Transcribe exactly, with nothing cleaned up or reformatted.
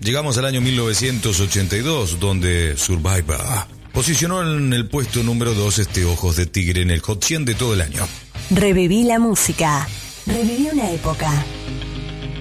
Llegamos al año mil novecientos ochenta y dos, donde Survivor posicionó en el puesto número dos este Ojos de Tigre en el Hot cien de todo el año. Reviví la música. Reviví una época.